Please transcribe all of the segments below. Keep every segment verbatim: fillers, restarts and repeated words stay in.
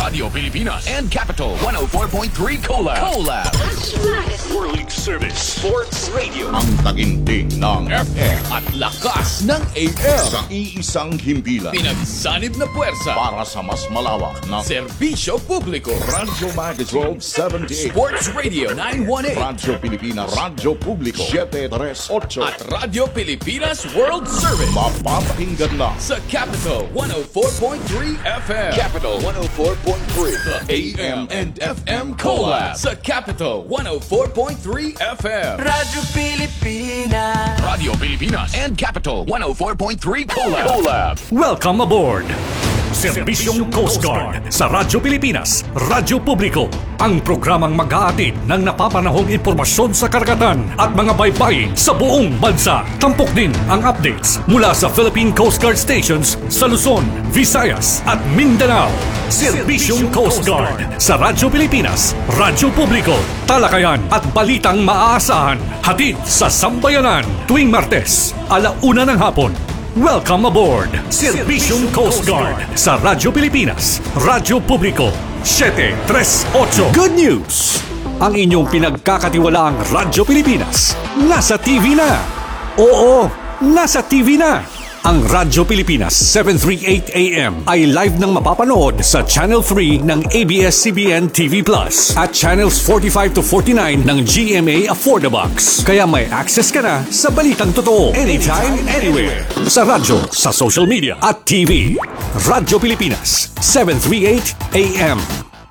Radio Pilipinas and Capital one oh four point three Collab. Collab. Whirling Service Sports Radio. Ang taginting ng F M at lakas ng A M. sa iisang himpilan Pinagsanib na puwersa para sa mas malawak na serbisyo publiko. Radyo Magazine seventy-eight, Sports Radio nine one eight Radyo Pilipinas, Radyo Publiko seven three eight at Radio Pilipinas World Service mapapakinggan na sa Capital one oh four point three F M. Capital one oh four point three. The A M and F M Collab sa Capital one oh four point three F M. Radyo Pilipinas. Radio Pilipinas and Capital one oh four point three Collab. Collab. Welcome aboard! Serbisyong Coast Guard sa Radyo Pilipinas, Radyo Publiko. Ang programang mag-aatid ng napapanahong impormasyon sa karagatan at mga baybayin sa buong bansa. Tampok din ang updates mula sa Philippine Coast Guard stations sa Luzon, Visayas at Mindanao. Serbisyong Coast Guard sa Radyo Pilipinas, Radyo Publiko. Talakayan at balitang maaasahan. Hatid sa Sambayanan tuwing Martes, alauna ng hapon. Welcome aboard! Serbisyong Coast Guard sa Radyo Pilipinas, Radyo Publiko, seven three eight. Good news! Ang inyong pinagkakatiwalaang Radyo Pilipinas nasa T V na. Oo, nasa T V na. Ang Radyo Pilipinas seven thirty-eight A M ay live nang mapapanood sa Channel three ng A B S C B N T V Plus at Channels forty-five to forty-nine ng G M A Affordabox. Kaya may access ka na sa balitang totoo anytime, anywhere. Sa radyo, sa social media at T V. Radyo Pilipinas seven thirty-eight A M.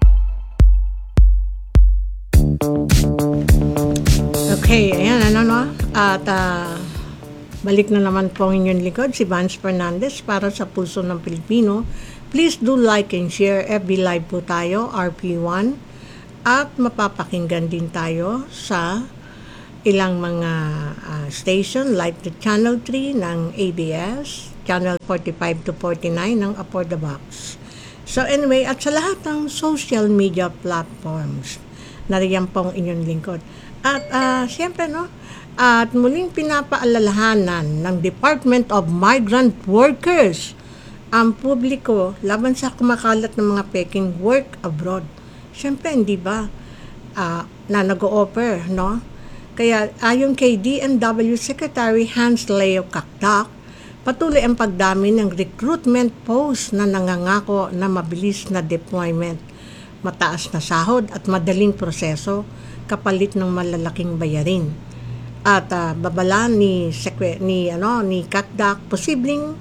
Okay, ayan, ano no? At uh, balik na naman po ang inyong likod, si Vance Fernandez para sa Pulso ng Pilipino. Please do like and share. F B Live po tayo, R P one. At mapapakinggan din tayo sa ilang mga uh, station like the Channel three ng A B S, Channel forty-five to forty-nine ng Affordabox. So anyway, at sa lahat ng social media platforms, nariyan po ang inyong lingkod. At uh, siyempre, no, at muling pinapaalalahanan ng Department of Migrant Workers ang publiko laban sa kumakalat ng mga peking work abroad. Siyempre, hindi ba uh, na nag-o-offer, no? Kaya ayon kay D M W Secretary Hans Leo Kakdak, patuloy ang pagdami ng recruitment post na nangangako na mabilis na deployment, mataas na sahod at madaling proseso kapalit ng malalaking bayarin. At uh, babala ni sekre, ni ano ni Kakdak, posibleng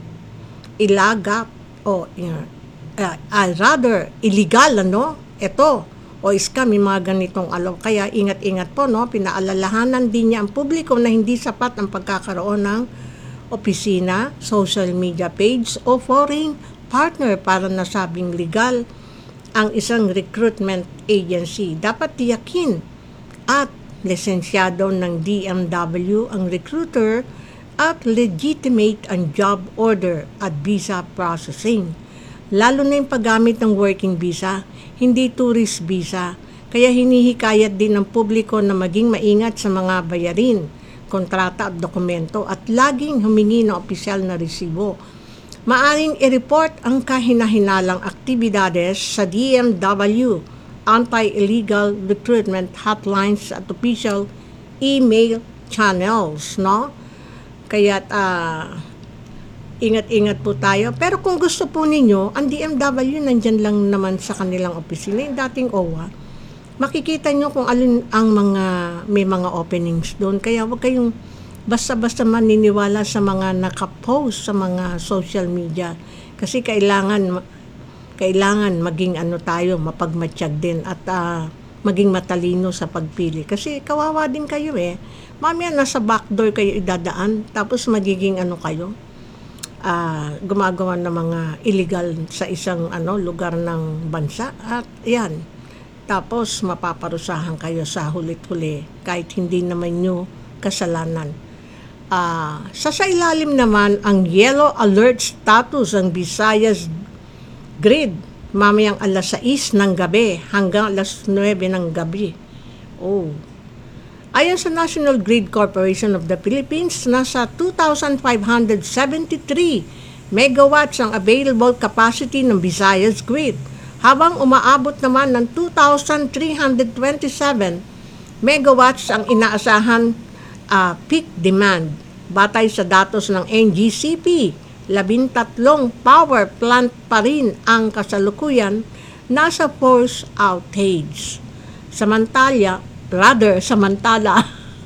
ilagap o uh, uh, uh, rather illegal ano ito o scam yung mga ganitong alo. Kaya ingat-ingat po, no, pinaalalahanan din niya ang publiko na hindi sapat ang pagkakaroon ng opisina, social media page o foreign partner para nasabing legal ang isang recruitment agency. Dapat tiyakin at lisensyado ng D M W ang recruiter at legitimate ang job order at visa processing. Lalo na yung paggamit ng working visa, hindi tourist visa. Kaya hinihikayat din ng publiko na maging maingat sa mga bayarin, kontrata at dokumento at laging humingi ng opisyal na resibo. Maaring i-report ang kahinahinalang aktibidades sa D M W anti-illegal recruitment hotlines at official email channels, no? Kaya uh, ingat-ingat po tayo. Pero kung gusto po ninyo, ang D M W nandyan lang naman sa kanilang opisina, yung dating O W A, makikita nyo kung alin ang mga may mga openings doon. Kaya huwag kayong basta-basta maniniwala sa mga nakapost sa mga social media. Kasi kailangan kailangan maging ano tayo, mapagmatsyag din at uh, maging matalino sa pagpili. Kasi kawawa din kayo eh. Mamaya nasa backdoor kayo idadaan, tapos magiging ano kayo, uh, gumagawa ng mga illegal sa isang ano lugar ng bansa. At yan, tapos mapaparusahan kayo sa hulit-huli kahit hindi naman nyo kasalanan. Uh, sa sa ilalim naman ang yellow alert status ang Visayas Grid, mamayang alas sais ng gabi hanggang alas nuwebe ng gabi. Oh. Ayon sa National Grid Corporation of the Philippines, nasa two thousand five hundred seventy-three megawatts ang available capacity ng Visayas Grid. habang umaabot naman ng two thousand three hundred twenty-seven megawatts ang inaasahan uh, peak demand. Batay sa datos ng N G C P, labintatlong power plant pa rin ang kasalukuyan nasa force outage. Samantala, rather, samantala,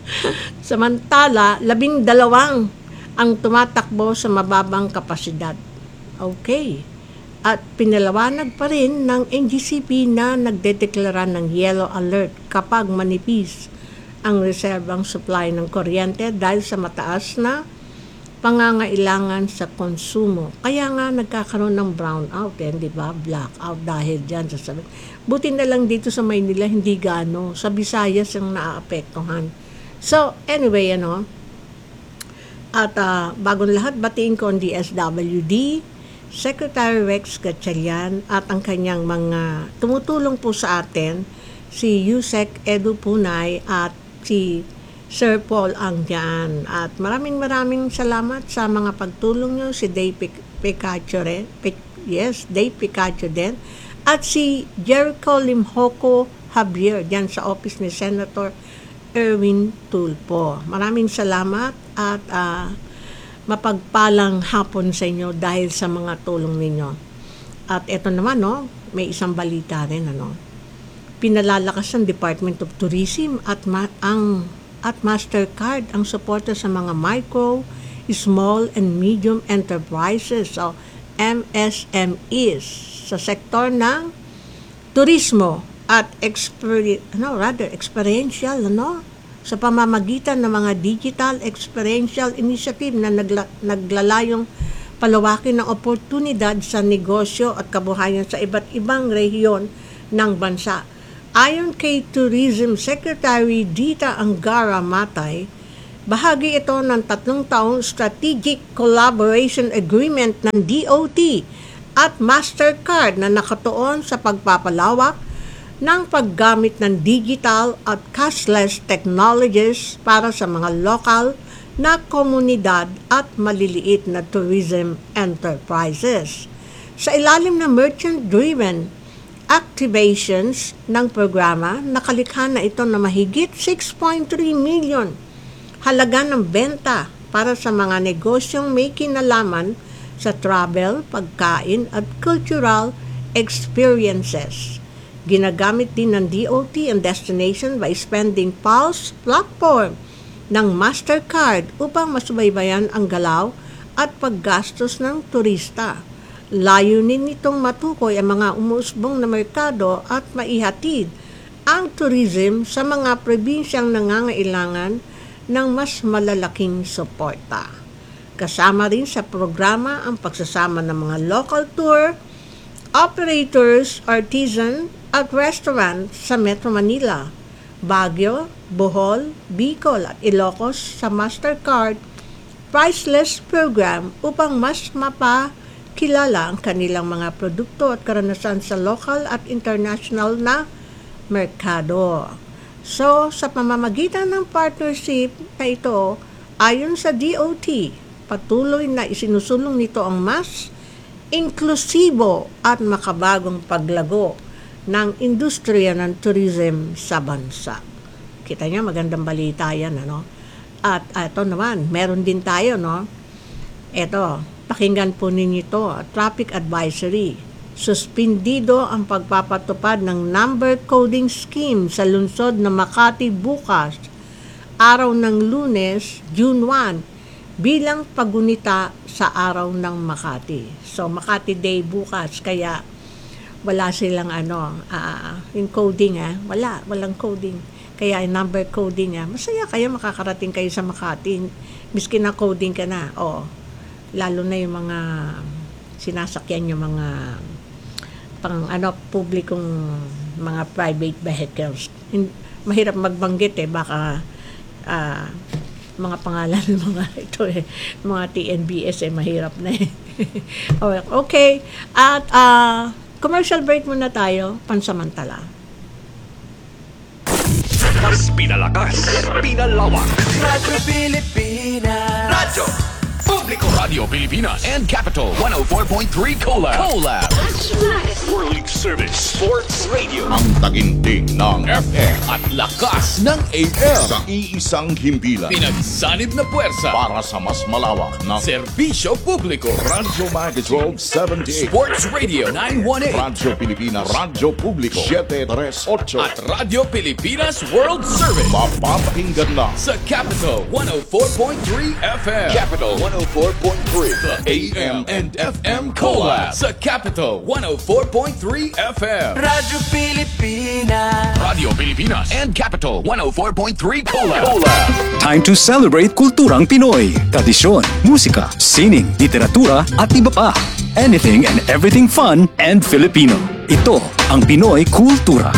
samantala, labing dalawang ang tumatakbo sa mababang kapasidad. Okay. At pinalawanag pa rin ng N G C P na nagdedeklara ng yellow alert kapag manipis ang reserbang supply ng kuryente dahil sa mataas na pangangailangan sa konsumo. Kaya nga nagkakaroon ng brownout, eh, di ba? Blackout dahil dyan. Sasabi. Buti na lang dito sa Maynila, hindi gaano. Sa Visayas ang naaapektuhan. So, anyway, ano, at uh, bagong lahat, batiin ko ang D S W D, Secretary Rex Gatchalian at ang kanyang mga tumutulong po sa atin, si Yusek Edu Punay at si Sir Paul Angyan. At maraming maraming salamat sa mga pagtulong nyo, si Dave Picacho rin, yes, Dave Picacho din, at si Jericho Limhoco Javier dyan sa office ni Senator Erwin Tulfo. Maraming salamat at uh, mapagpalang hapon sa inyo dahil sa mga tulong ninyo. At eto naman, no, may isang balita rin, ano. Pinalalakas ng Department of Tourism at ma- ang at Mastercard ang suporta sa mga micro, small and medium enterprises o M S M Es sa sektor ng turismo at exper- ano, rather experiential, ano, sa pamamagitan ng mga digital experiential initiative na nagla- naglalayong palawakin ng oportunidad sa negosyo at kabuhayan sa iba't ibang rehiyon ng bansa. Ayon kay Tourism Secretary Dita Angara Matay, bahagi ito ng tatlong taong Strategic Collaboration Agreement ng D O T at Mastercard na nakatuon sa pagpapalawak ng paggamit ng digital at cashless technologies para sa mga lokal na komunidad at maliliit na tourism enterprises. Sa ilalim ng merchant-driven activations ng programa, nakalikha na ito na mahigit six point three million halaga ng benta para sa mga negosyong may kinalaman sa travel, pagkain at cultural experiences. Ginagamit din ng D O T ang Destination by Spending Pulse platform ng Mastercard upang masubaybayan ang galaw at paggastos ng turista. Layunin nitong matukoy ang mga umuusbong na merkado at maihatid ang tourism sa mga probinsyang nangangailangan ng mas malalaking suporta. Kasama rin sa programa ang pagsasama ng mga local tour operators, artisan at restaurant sa Metro Manila, Baguio, Bohol, Bicol at Ilocos sa Mastercard Priceless Program upang mas mapa kilala ang kanilang mga produkto at karanasan sa local at international na merkado. So, sa pamamagitan ng partnership na ito, ayon sa D O T, patuloy na isinusulong nito ang mas inklusibo at makabagong paglago ng industriya ng tourism sa bansa. Kita niyo, magandang balita yan, ano? At ito naman, meron din tayo, no? Ito, pakinggan po ninyo ito, traffic advisory. Suspindido ang pagpapatupad ng number coding scheme sa lungsod ng Makati bukas, araw ng Lunes, June first, bilang pagunita sa araw ng Makati. So, Makati Day bukas, kaya wala silang ano, uh, yung coding, ah. wala, walang coding. Kaya yung number coding, ah. masaya kayo makakarating kayo sa Makati, miskin na coding ka na, oh. Lalo na yung mga sinasakyan yung mga pang ano publikong mga private vehicles. Mahirap magbanggit eh, baka uh, mga pangalan ng mga ito eh, mga T N B S eh, mahirap na eh. Okay, at uh, commercial break muna tayo, pansamantala. Mas pinalakas, pinalawak. Radyo Pilipinas. Radyo Publiko Radio Filipina and Capital one oh four point three Collab. Collab. We're Service Sports Radio. Ang taginting ng F M At lakas ng A M. sa iisang himpilan Pinagsanib na puwersa. para sa mas malawak na Serbisyo publiko. Radyo Magic twelve seventy-eight, Sports Radio nine one eight. Radyo Pilipinas, Radyo Publiko seven three eight, At Radyo Pilipinas World Service. mapapakinggan na Sa Capital one oh four point three F M. Capital one oh four point three. The A M and F M Collab. Sa Capital one oh four point three F M. Radyo Pilipinas. Radio Pilipinas and Capital one oh four point three Collab. Time to celebrate kulturang Pinoy. Tradisyon, musika, sining, literatura at iba pa. Anything and everything fun and Filipino. Ito ang Pinoy Kultura.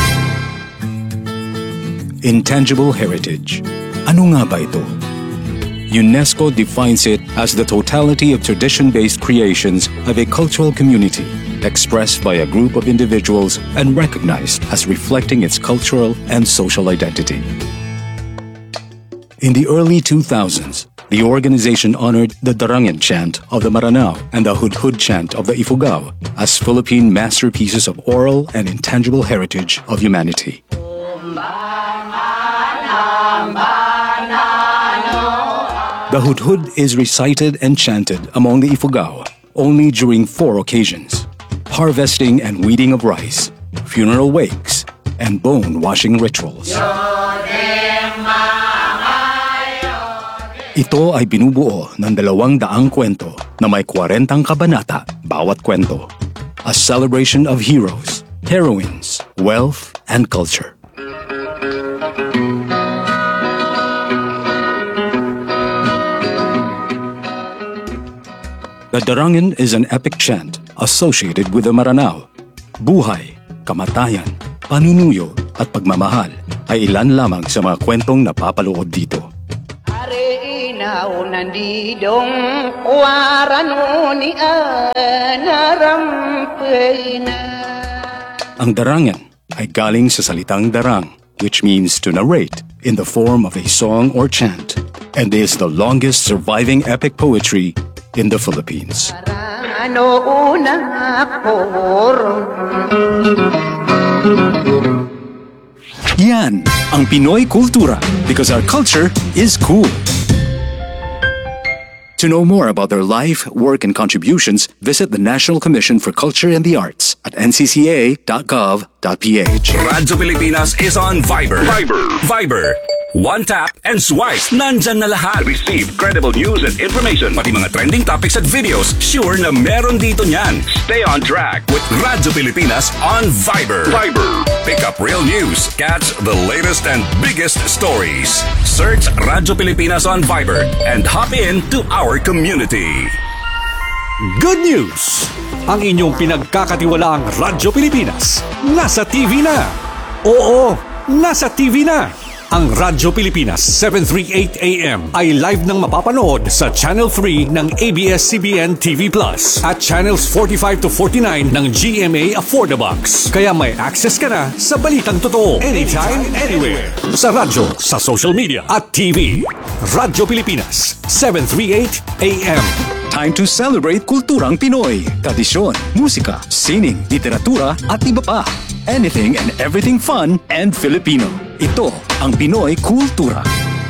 Intangible heritage. Ano nga ba ito? UNESCO defines it as the totality of tradition-based creations of a cultural community, expressed by a group of individuals and recognized as reflecting its cultural and social identity. In the early two thousands, the organization honored the Darangan chant of the Maranao and the Hudhud chant of the Ifugao as Philippine masterpieces of oral and intangible heritage of humanity. The Hudhud is recited and chanted among the Ifugao only during four occasions: harvesting and weeding of rice, funeral wakes, and bone-washing rituals. Ito ay binubuo ng dalawang daang kwento na may kwarentang kabanata bawat kwento. A celebration of heroes, heroines, wealth, and culture. The Darangan is an epic chant associated with the Maranao. Buhay, kamatayan, panunuyo at pagmamahal ay ilan lamang sa mga kwentong napapaloob dito. Inaw nandidong warano ni anarampay na. Ang darangan ay galing sa salitang darang, which means to narrate in the form of a song or chant, and is the longest surviving epic poetry in the Philippines. Ano unang akor? Yan ang Pinoy Kultura, because our culture is cool. To know more about their life, work, and contributions, visit the National Commission for Culture and the Arts at n c c a dot gov dot p h. Radyo Pilipinas is on Viber. Viber. Viber. One tap and swipe. Nandyan na lahat. Receive credible news and information. Pati mga trending topics at videos. Sure na meron dito niyan. Stay on track with Radyo Pilipinas on Viber. Viber. Pick up real news. Catch the latest and biggest stories. Search Radyo Pilipinas on Viber and hop in to our community. Good news! Ang inyong pinagkakatiwalaang Radyo Pilipinas nasa T V na. Oo, nasa T V na. Ang Radyo Pilipinas seven thirty-eight A M ay live nang mapapanood sa Channel three ng A B S C B N T V Plus at Channels forty-five to forty-nine ng G M A Affordabox. Kaya may access ka na sa balitang totoo anytime, anywhere. Sa radyo, sa social media at T V. Radyo Pilipinas seven thirty-eight A M. Time to celebrate kulturang Pinoy. Tradisyon, musika, sining, literatura at iba pa. Anything and everything fun and Filipino. Ito ang Pinoy Kultura.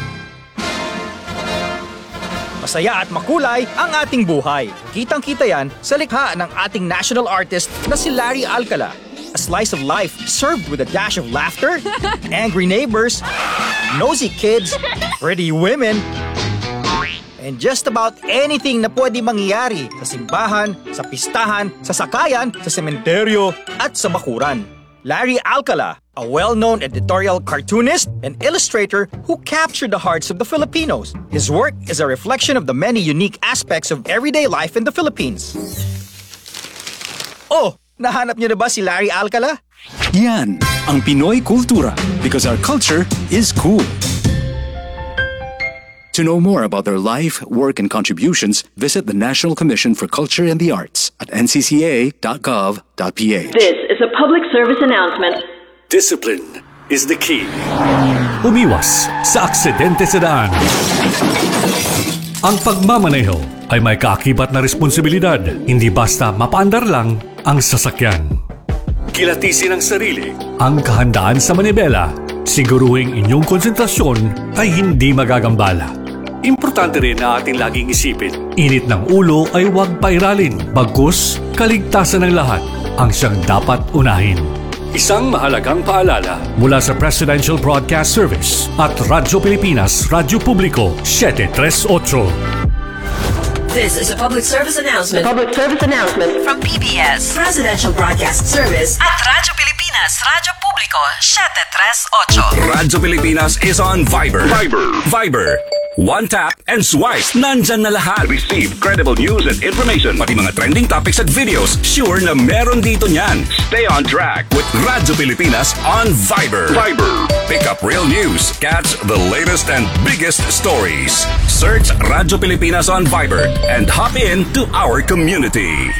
Masaya at makulay ang ating buhay. Kitang-kita yan sa likha ng ating national artist na si Larry Alcala. A slice of life served with a dash of laughter, angry neighbors, nosy kids, pretty women, and just about anything na pwede mangyari sa simbahan, sa pistahan, sa sakayan, sa sementeryo, at sa bakuran. Larry Alcala, a well-known editorial cartoonist and illustrator who captured the hearts of the Filipinos. His work is a reflection of the many unique aspects of everyday life in the Philippines. Oh, nahanap niyo na ba si Larry Alcala? Yan ang Pinoy Kultura, because our culture is cool. To know more about their life, work, and contributions, visit the National Commission for Culture and the Arts at n c c a dot gov dot p h. This is a public service announcement. Discipline is the key. Umiwas sa aksidente sa daan. Ang pagmamaneho ay may kaakibat na responsibilidad. Hindi basta mapaandar lang ang sasakyan. kilatisin ang sarili, ang kahandaan sa manibela, siguruhing inyong konsentrasyon ay hindi magagambala. Importante rin na ating laging isipin, init ng ulo ay huwag pairalin, bagkus kaligtasan ng lahat ang siyang dapat unahin. Isang mahalagang paalala mula sa Presidential Broadcast Service at Radyo Pilipinas, Radyo Publiko, seven thirty-eight. This is a public service announcement. Public service announcement From P B S Presidential Broadcast Service at Radyo Pilipinas, Radyo Publiko, seven thirty-eight. Radyo Pilipinas is on Viber. Viber. Viber. One tap and swipe. Nandyan na lahat. Receive credible news and information. Pati mga trending topics at videos. Sure na meron dito niyan. Stay on track with Radyo Pilipinas on Viber. Viber. Pick up real news. Catch the latest and biggest stories. Search Radyo Pilipinas on Viber and hop in to our community.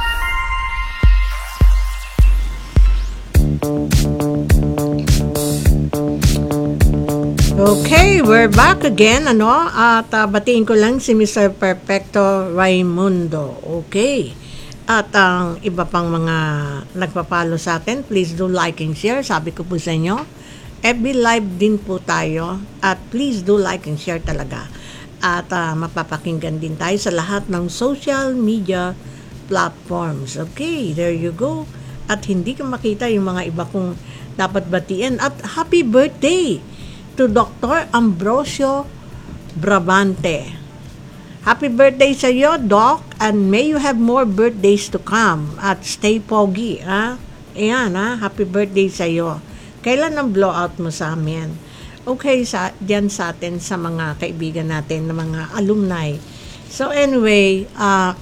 Okay, we're back again, ano? At uh, batiin ko lang si Mister Perfecto Raimundo. Okay. At ang uh, iba pang mga nagpapalo sa atin, please do like and share. Sabi ko po sa inyo, F B Live din po tayo. At please do like and share talaga. At uh, mapapakinggan din tayo sa lahat ng social media platforms. Okay, there you go. At hindi ko makita yung mga iba kong dapat batiin. At happy birthday to Doctor Ambrosio Brabante. Happy birthday sa iyo, Doc, and may you have more birthdays to come. At stay pogi, ha? Ayan, ha? Happy birthday sa iyo. Kailan ang blowout mo sa amin? Okay, sa, diyan sa atin, sa mga kaibigan natin, na mga alumni. So anyway, uh,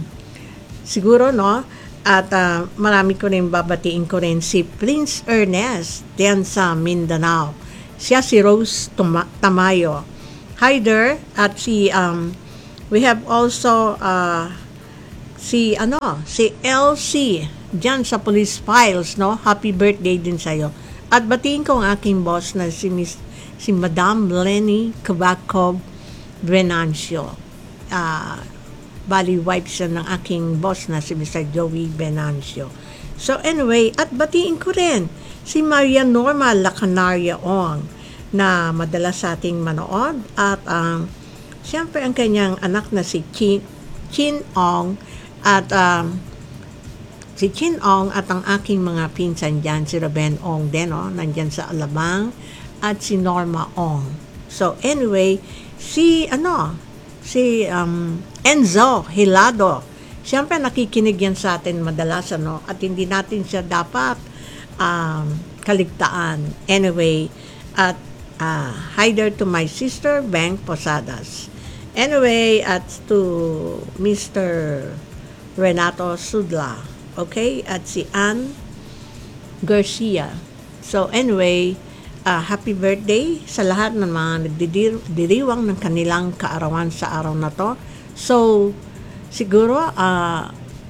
siguro, no? At uh, marami ko rin babatiin ko rin si Prince Ernest diyan sa Mindanao. Siya si Rose Tuma- Tamayo. Hi there. At si, um, we have also, uh, si, ano, si L C, dyan sa Police Files, no? Happy birthday din sa'yo. At batiin ko ang aking boss na si, Miss, si Madam Lenny Kabakov Venancio. Uh, bali, wife siya ng aking boss na si Mister Joey Venancio. So anyway, at batiin ko rin si Maria Norma Lacanaria Ong na madalas sa ating manood at ang um, siyempre ang kanyang anak na si Chin, Chin Ong at um, si Chin Ong at ang aking mga pinsan dyan, si Ruben Ong din, oh, nandyan sa Alabang, at si Norma Ong. So anyway, si ano si um, Enzo Hilado, siyempre nakikinig yan sa atin madalas, ano, at hindi natin siya dapat um, kaligtaan. Anyway, at uh, hi there to my sister, Bang Posadas. Anyway, at to Mister Renato Sudla. Okay? At si Ann Garcia. So anyway, uh, happy birthday sa lahat ng mga nagdiriwang ng kanilang kaarawan sa araw na to. So, siguro, uh,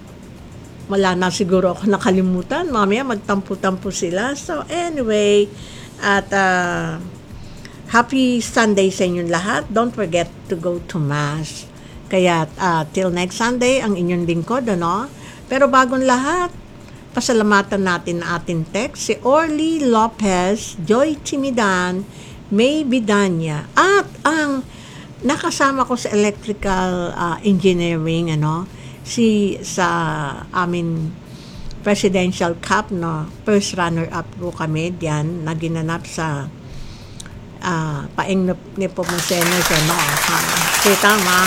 wala na siguro ako nakalimutan. Mamaya magtampo-tampo sila. So, anyway, at uh, happy Sunday sa inyong lahat. Don't forget to go to Mass. Kaya, uh, till next Sunday, ang inyong lingkod, ano? Pero bagong lahat, pasalamatan natin na ating text, si Orly Lopez, Joy Timidan, May Bidanya, at ang nakasama ko sa electrical uh, engineering, ano, si sa amin presidential cup, no, first runner-up po kami diyan na ginanap sa uh, Paeng Nepomuceno, ano, kita ma,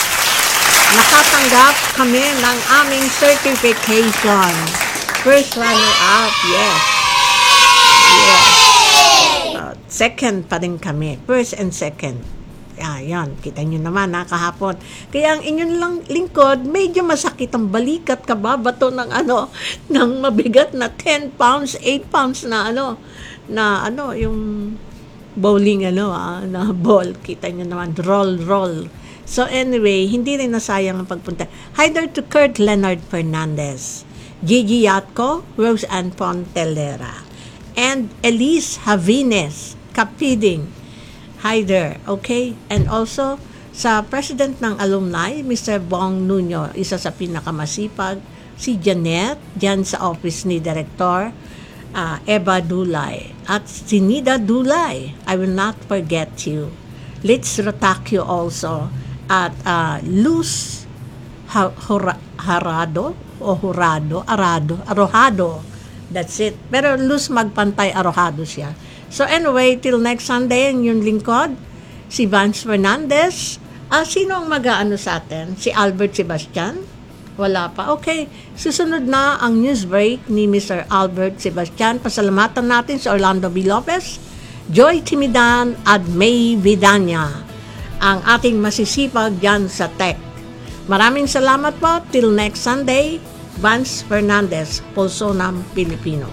nakatanggap kami ng aming certification, first runner-up, yes, yes, uh, second pa rin kami, first and second. Ah, yan, kita nyo naman ha, kahapon. Kaya ang inyong lang lingkod, medyo masakit ang balikat, kababato ng ano, ng mabigat na ten pounds, eight pounds na ano, na ano, yung bowling ano, ah, na ball. Kita nyo naman, roll, roll. So anyway, hindi rin nasayang ang pagpunta. Hi there to Kurt Leonard Fernandez, Gigi Yatco, Rose Ann Pontelera, and Elise Havines, Kapiding. Hi there, okay? And also, sa President ng Alumni, Mister Bong Nuño, isa sa pinakamasipag, si Janet, dyan sa office ni Director uh, Eva Dulay, at si Nida Dulay. I will not forget you. Let's rotak you also at uh, Luz ha- Hora- Harado o Horado, Arado, Arojado. That's it. Pero Luz Magpantay Arojado siya. So anyway, till next Sunday, yung lingkod, si Vance Fernandez. Ah, sino ang mag-aano sa atin? Si Albert Sebastian? Wala pa. Okay, susunod na ang news break ni Mister Albert Sebastian. Pasalamatan natin si Orlando B. Lopez, Joy Timidan at May Vidanya, ang ating masisipag dyan sa tech. Maraming salamat po. Till next Sunday, Vance Fernandez, Pulso ng Pilipino.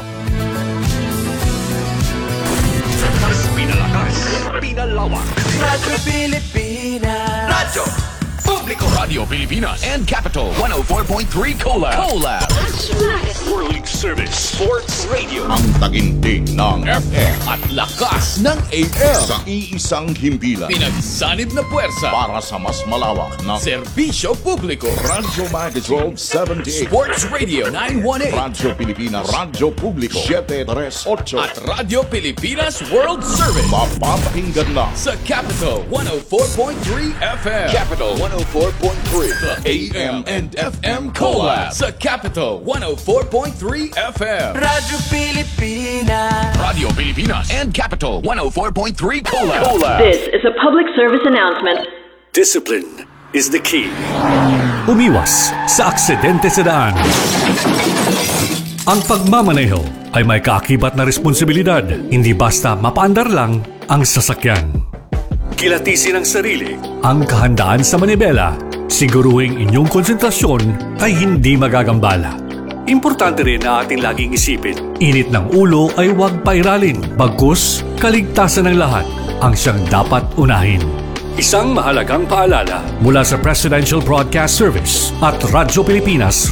Mas pinalakas, pinalawak. Radyo Pilipinas. Radyo Publiko, Radio Pilipinas and Capital one oh four point three Collab. Collab. World Service Sports Radio. Ang tagintig ng F M At lakas ng A M. sa iisang himpilan Pinagsanib na puwersa. para sa mas malawak na Serbisyo Publiko. Radyo Magic twelve seventy-eight, Sports Radio nine one eight. Radyo Pilipinas, Radyo Publiko seven thirty-eight, At Radio Pilipinas World Service. mapapakinggan na Sa Capital one oh four point three F M. Capital one oh four point three. The A M and F M Collab. Sa Capital one oh four point three F M. Radyo Pilipinas. Radio Pilipinas and Capital one oh four point three Collab. Collab. This is a public service announcement. Discipline is the key. Umiwas sa aksidente sa daan. Ang pagmamaneho ay may kaakibat na responsibilidad. Hindi basta mapaandar lang ang sasakyan. Kilatisin ang sarili, ang kahandaan sa manibela. Siguruhing inyong konsentrasyon ay hindi magagambala. Importante rin na ating laging isipin, init ng ulo ay huwag pairalin. Bagkus, kaligtasan ng lahat ang siyang dapat unahin. Isang mahalagang paalala mula sa Presidential Broadcast Service at Radyo Pilipinas